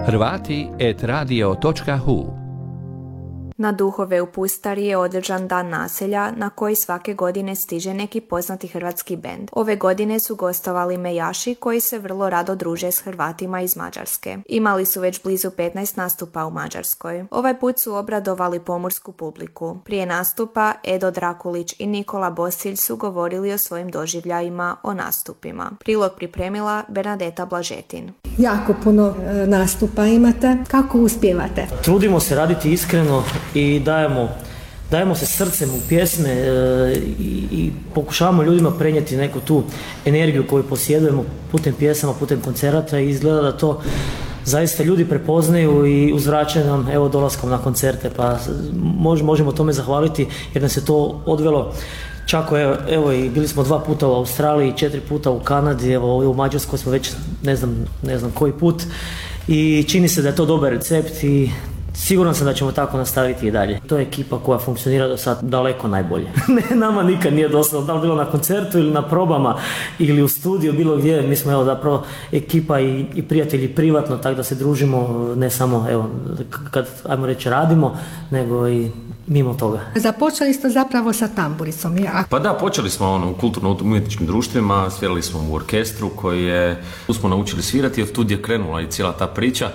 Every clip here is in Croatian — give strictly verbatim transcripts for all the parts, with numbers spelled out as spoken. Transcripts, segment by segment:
Hrvati et radio točka hu. Na Duhove u Pustari je održan dan naselja na koji svake godine stiže neki poznati hrvatski bend. Ove godine su gostovali Mejaši koji se vrlo rado druže s Hrvatima iz Mađarske. Imali su već blizu petnaest nastupa u Mađarskoj. Ovaj put su obradovali pomorsku publiku. Prije nastupa Edo Drakulić i Nikola Bosilj su govorili o svojim doživljajima o nastupima. Prilog pripremila Bernadeta Blažetin. Jako puno e, nastupa imate. Kako uspijevate? Trudimo se raditi iskreno i dajemo, dajemo se srcem u pjesme e, i, i pokušavamo ljudima prenijeti neku tu energiju koju posjedujemo putem pjesama, putem koncerata i izgleda da to zaista ljudi prepoznaju i uzvraćaju nam evo dolaskom na koncerte, pa mož, možemo tome zahvaliti jer nas je to odvelo. Čak evo, evo i bili smo dva puta u Australiji, četiri puta u Kanadi, evo ovdje u Mađarskoj smo već ne znam, ne znam koji put i čini se da je to dobar recept i siguran sam da ćemo tako nastaviti i dalje. To je ekipa koja funkcionira do sad daleko najbolje. Ne, nama nikad nije dosadno, da li bilo na koncertu ili na probama ili u studiju, bilo gdje. Mi smo evo zapravo ekipa i, i prijatelji privatno, tako da se družimo ne samo evo kad ajmo reći radimo, nego i mimo toga. Započeli ste zapravo sa tamburicom, ja? Pa da, počeli smo ono, u kulturno-umjetničkim društvima, svirali smo u orkestru koji je, tu smo naučili svirati i od tud je krenula i cijela ta priča.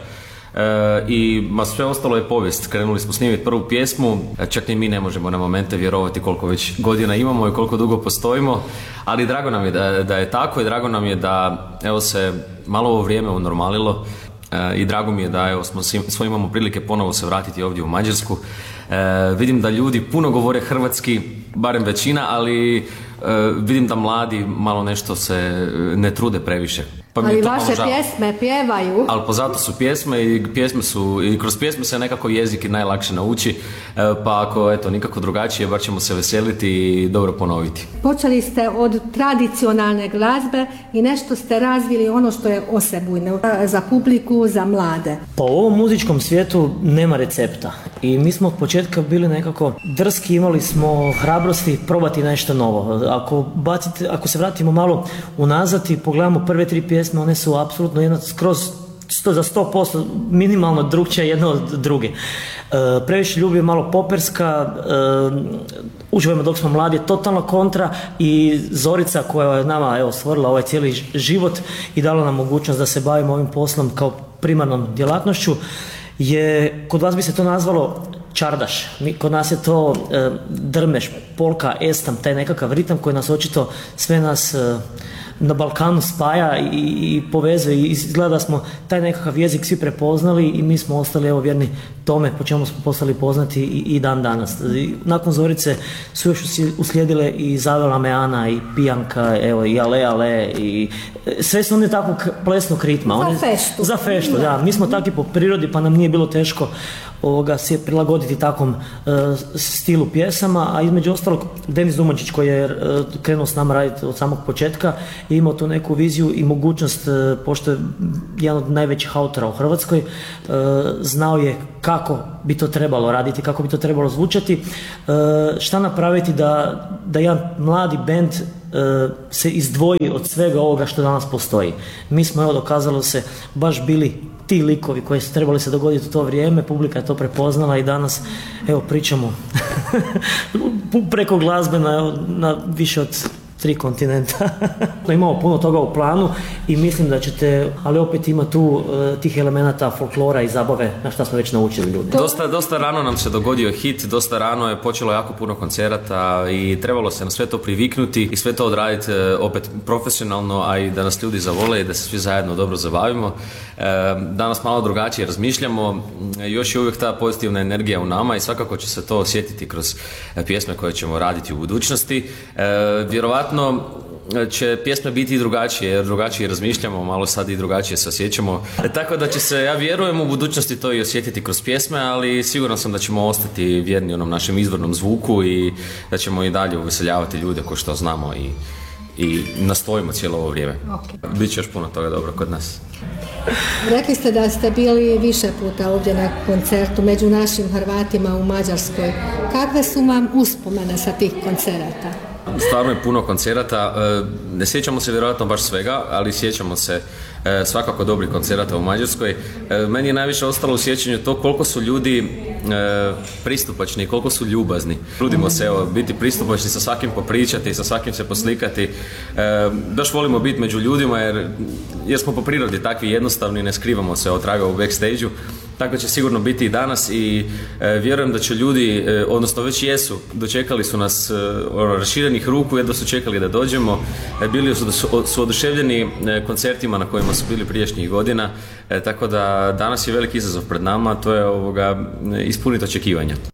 E, i ma sve ostalo je povijest. Krenuli smo snimiti prvu pjesmu, čak ni mi ne možemo na momente vjerovati koliko već godina imamo i koliko dugo postojimo, ali drago nam je da, da je tako i drago nam je da evo se malo ovo vrijeme unormalilo e, i drago mi je da evo smo svi imamo prilike ponovo se vratiti ovdje u Mađarsku. E, vidim da ljudi puno govore hrvatski, barem većina, ali e, vidim da mladi malo nešto se ne trude previše. Pa ali vaše pjesme pjevaju. Ali pozато su pjesme i pjesme su, i kroz pjesme se nekako jezik i najlakše nauči, pa ako eto nikako drugačije, bar ćemo se veseliti i dobro ponoviti. Počeli ste od tradicionalne glazbe i nešto ste razvili ono što je osebujno za publiku, za mlade. Pa u ovom muzičkom svijetu nema recepta i mi smo od početka bili nekako drski, imali smo hrabrosti probati nešto novo. Ako, bacite, ako se vratimo malo unazad i pogledamo prve tri pjesme, one su apsolutno jedna skroz sto, za sto posto minimalno drugčija jedna od druge. E, previše ljubi je malo poperska, e, uživajmo dok smo mladi, totalna kontra i Zorica koja je nama evo, stvorila ovaj cijeli život i dala nam mogućnost da se bavimo ovim poslom kao primarnom djelatnošću je, kod vas bi se to nazvalo čardaš, mi, kod nas je to e, drmeš, polka, estam, taj nekakav ritam koji nas očito sve nas e, na Balkanu spaja i, i povezuje i izgleda da smo taj nekakav jezik svi prepoznali i mi smo ostali evo vjerni tome po čemu smo postali poznati i, i dan danas. I nakon Zorice su još uslijedile i Zavela me Ana i Pijanka, evo i Ale Ale i sve su one takvog plesnog ritma. Za one, feštu. Za feštu, da. Mi smo takvi po prirodi pa nam nije bilo teško ovoga se prilagoditi takvom uh, stilu pjesama, a između ostalog Denis Dumančić koji je uh, krenuo s nama raditi od samog početka i imao tu neku viziju i mogućnost, uh, pošto je jedan od najvećih autora u Hrvatskoj, uh, znao je kako bi to trebalo raditi, kako bi to trebalo zvučati, uh, šta napraviti da, da jedan mladi bend uh, se izdvoji od svega ovoga što danas postoji. Mi smo evo dokazalo se baš bili ti likovi koji su trebali se dogoditi u to vrijeme, publika je to prepoznala i danas evo pričamo preko glazbe na, na više od tri kontinenta. Imamo puno toga u planu i mislim da ćete, ali opet ima tu uh, tih elemenata folklora i zabave na šta smo već naučili ljudi. Dosta, dosta rano nam se dogodio hit, dosta rano je počelo jako puno koncerata i trebalo se na sve to priviknuti i sve to odraditi uh, opet profesionalno, a i da nas ljudi zavole i da se svi zajedno dobro zabavimo. Uh, danas malo drugačije razmišljamo, još je uvijek ta pozitivna energija u nama i svakako će se to osjetiti kroz pjesme koje ćemo raditi u budućnosti. Uh, vjerovatno će pjesme biti drugačije, jer drugačije razmišljamo, malo sad i drugačije se osjećamo. E, tako da će se, ja vjerujem, u budućnosti to i osjetiti kroz pjesme, ali siguran sam da ćemo ostati vjerni onom našem izvornom zvuku i da ćemo i dalje uveseljavati ljude ko što znamo i, i nastojimo cijelo ovo vrijeme. Okay. Biće još puno toga dobro kod nas. Rekli ste da ste bili više puta ovdje na koncertu među našim Hrvatima u Mađarskoj. Kakve su vam uspomene sa tih koncerata? stvarno je puno koncerata. Ne sjećamo se vjerojatno baš svega, ali sjećamo se svakako dobrih koncerata u Mađarskoj. Meni je najviše ostalo u sjećanju to koliko su ljudi pristupačni, koliko su ljubazni. Trudimo se evo, biti pristupačni, sa svakim popričati, sa svakim se poslikati. Baš volimo biti među ljudima jer, jer smo po prirodi takvi jednostavni, ne skrivamo se od traga u backstage-u. Tako će sigurno biti i danas i e, vjerujem da će ljudi, e, odnosno već jesu, dočekali su nas e, raširenih ruku, jedno su čekali da dođemo, e, bili su, su, su oduševljeni e, koncertima na kojima su bili prijašnjih godina, e, tako da danas je veliki izazov pred nama, to je ovoga, ispuniti očekivanja.